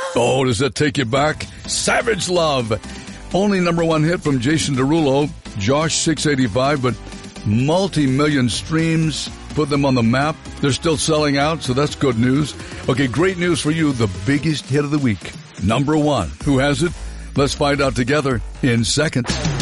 Oh, does that take you back? Savage Love. Only number one hit from Jason Derulo, Josh 685, but multi-million streams put them on the map. They're still selling out, so that's good news. Okay, great news for you. The biggest hit of the week. Number one. Who has it? Let's find out together in seconds.